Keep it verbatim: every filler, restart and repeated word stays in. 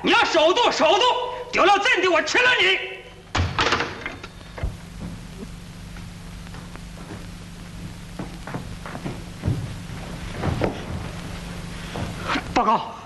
你要守住，守住，丢了阵地，我吃了你！报告。